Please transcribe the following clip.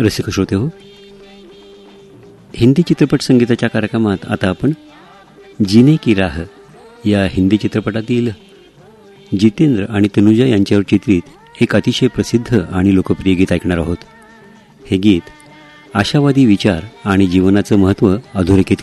रसिक श्रोते हो, हिंदी चित्रपट संगीताच्या कार्यक्रमात आता आपण जीने की राह या हिंदी चित्रपटातील जितेंद्र आणि तनुजा यांच्यावर चित्रित एक अतिशय प्रसिद्ध आणि लोकप्रिय गीत ऐकणार आहोत. हे गीत आशावादी विचार आणि जीवनाचं महत्त्व अधोरेखित